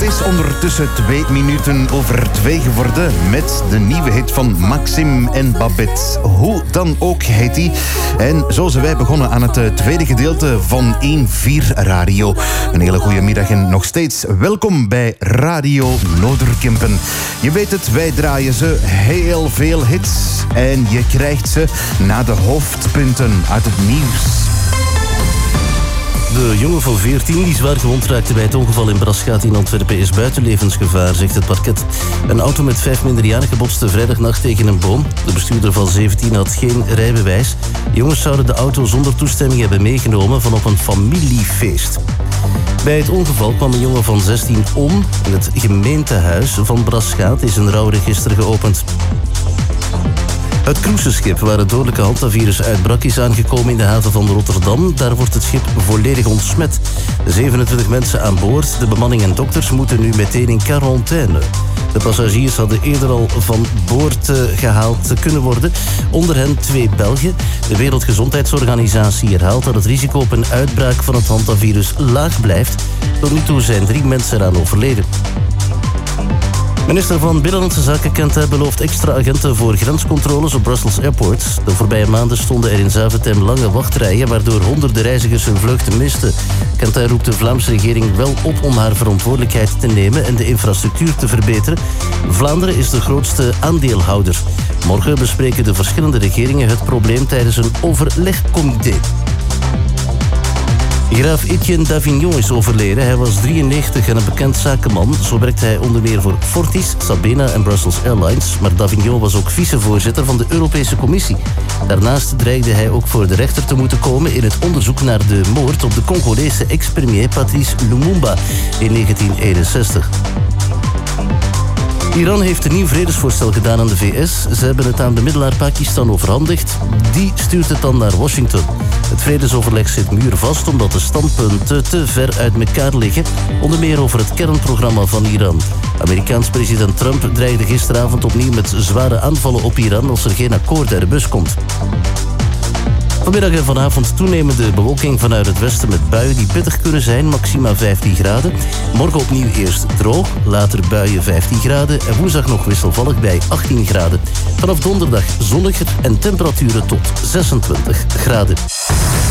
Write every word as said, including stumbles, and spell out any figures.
Het is ondertussen twee minuten over twee geworden met de nieuwe hit van Maxim en Babette. Hoe dan ook heet die. En zo zijn wij begonnen aan het tweede gedeelte van één vier Radio. Een hele goede middag en nog steeds welkom bij Radio Noorderkempen. Je weet het, wij draaien ze heel veel hits en je krijgt ze na de hoofdpunten uit het nieuws. De jongen van veertien die zwaar gewond raakte bij het ongeval in Braschaat in Antwerpen is buiten levensgevaar, zegt het parket. Een auto met vijf minderjarigen botste vrijdagnacht tegen een boom. De bestuurder van zeventien had geen rijbewijs. De jongens zouden de auto zonder toestemming hebben meegenomen van op een familiefeest. Bij het ongeval kwam een jongen van zestien om. In het gemeentehuis van Braschaat is een rouwregister geopend. Het cruiseschip waar het dodelijke hantavirus uitbrak is aangekomen in de haven van Rotterdam. Daar wordt het schip volledig ontsmet. De zevenentwintig mensen aan boord, de bemanning en dokters, moeten nu meteen in quarantaine. De passagiers hadden eerder al van boord uh, gehaald kunnen worden. Onder hen twee Belgen. De Wereldgezondheidsorganisatie herhaalt dat het risico op een uitbraak van het hantavirus laag blijft. Tot nu toe zijn drie mensen eraan overleden. Minister van Binnenlandse Zaken Kent belooft extra agenten voor grenscontroles op Brussels Airport. De voorbije maanden stonden er in Zaventem lange wachtrijen, waardoor honderden reizigers hun vluchten misten. Kent roept de Vlaamse regering wel op om haar verantwoordelijkheid te nemen en de infrastructuur te verbeteren. Vlaanderen is de grootste aandeelhouder. Morgen bespreken de verschillende regeringen het probleem tijdens een overlegcomité. Graaf Etienne Davignon is overleden. Hij was drieënnegentig en een bekend zakenman. Zo werkte hij onder meer voor Fortis, Sabena en Brussels Airlines. Maar Davignon was ook vicevoorzitter van de Europese Commissie. Daarnaast dreigde hij ook voor de rechter te moeten komen in het onderzoek naar de moord op de Congolese ex-premier Patrice Lumumba in negentien eenenzestig. Iran heeft een nieuw vredesvoorstel gedaan aan de V S. Ze hebben het aan bemiddelaar Pakistan overhandigd. Die stuurt het dan naar Washington. Het vredesoverleg zit muurvast omdat de standpunten te ver uit elkaar liggen. Onder meer over het kernprogramma van Iran. Amerikaans president Trump dreigde gisteravond opnieuw met zware aanvallen op Iran als er geen akkoord uit de bus komt. Vanmiddag en vanavond toenemende bewolking vanuit het westen met buien die pittig kunnen zijn, maxima vijftien graden. Morgen opnieuw eerst droog, later buien vijftien graden en woensdag nog wisselvallig bij achttien graden. Vanaf donderdag zonniger en temperaturen tot zesentwintig graden.